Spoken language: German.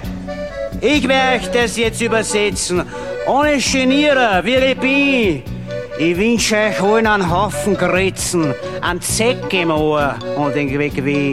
Ich werde euch das jetzt übersetzen. Ohne Genieren, wie ich bin. Ich wünsche euch allen einen Haufen Grützen, einen Zeck im Ohr und den Weg wie.